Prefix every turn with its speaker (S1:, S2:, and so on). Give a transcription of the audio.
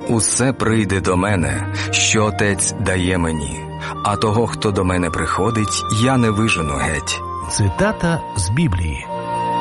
S1: Усе прийде до мене, що Отець дає мені, а того, хто до мене приходить, я не вижену геть».
S2: Цитата з Біблії.